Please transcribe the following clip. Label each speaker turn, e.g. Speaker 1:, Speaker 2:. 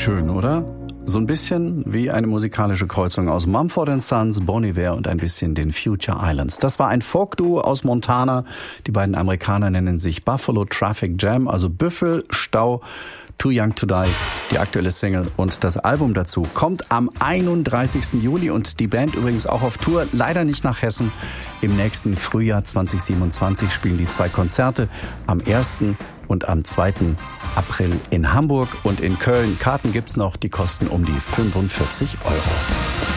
Speaker 1: Schön, oder? So ein bisschen wie eine musikalische Kreuzung aus Mumford & Sons, Bon Iver und ein bisschen den Future Islands. Das war ein Folk-Duo aus Montana. Die beiden Amerikaner nennen sich Buffalo Traffic Jam, also Büffel, Stau, Too Young to Die, die aktuelle Single und das Album dazu kommt am 31. Juli und die Band übrigens auch auf Tour, leider nicht nach Hessen. Im nächsten Frühjahr 2027 spielen die 2 Konzerte am 1. und am 2. April in Hamburg und in Köln. Karten gibt's noch, die kosten um die 45 €.